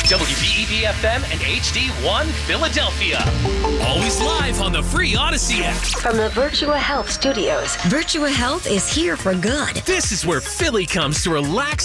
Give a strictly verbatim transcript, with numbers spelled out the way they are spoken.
W B E D F M and H D one Philadelphia. Always live on the free Odyssey app. From the Virtua Health Studios, Virtua Health is here for good. This is where Philly comes to relax